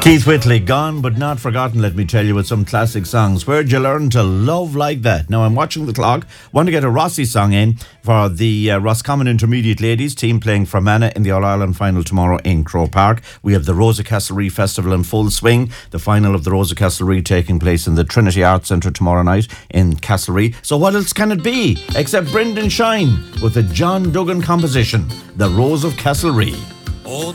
Keith Whitley, gone but not forgotten, let me tell you, with some classic songs. Where'd you learn to love like that? Now, I'm watching the clock. Want to get a Rossi song in for the Roscommon Intermediate Ladies team playing Fermanagh in the All-Ireland final tomorrow in Croke Park. We have the Rosa Castlereagh Festival in full swing. The final of the Rosa Castlereagh taking place in the Trinity Arts Centre tomorrow night in Castlereagh. So what else can it be except Brendan Shine with the John Duggan composition, The Rose of Castlereagh.